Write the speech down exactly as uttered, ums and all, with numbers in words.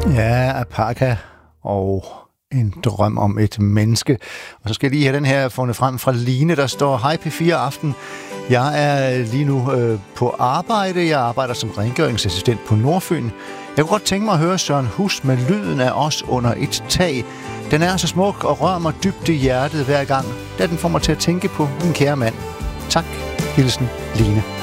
Ja, Apaka og en drøm om et menneske. Og så skal jeg lige have den her fundet frem fra Line, der står: Hej P fire Aften. Jeg er lige nu øh, på arbejde. Jeg arbejder som rengøringsassistent på Nordfyn. Jeg kunne godt tænke mig at høre Søren Hus med Lyden af os under et tag. Den er så smuk og rører mig dybt i hjertet hver gang, da den får mig til at tænke på min kære mand. Tak. Hilsen, Line.